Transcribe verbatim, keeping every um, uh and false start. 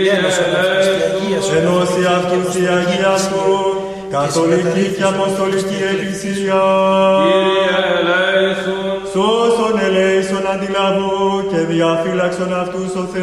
Ενώσει αυτούς η Αγία Σου, καθολική και αποστολική Εκκλησία. Σώσον ελέησον αντιλαβού και διαφύλαξον αυτούς ο Θεός.